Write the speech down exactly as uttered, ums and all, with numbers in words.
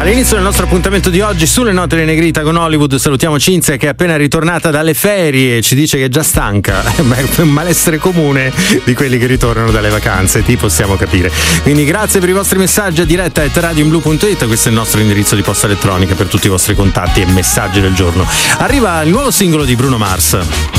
All'inizio del nostro appuntamento di oggi sulle note di Negrita con Hollywood salutiamo Cinzia che è appena ritornata dalle ferie e ci dice che è già stanca. Beh, è un malessere comune di quelli che ritornano dalle vacanze, ti possiamo capire. Quindi grazie per i vostri messaggi a diretta at radioblu punto it, questo è il nostro indirizzo di posta elettronica per tutti i vostri contatti e messaggi del giorno. Arriva il nuovo singolo di Bruno Mars.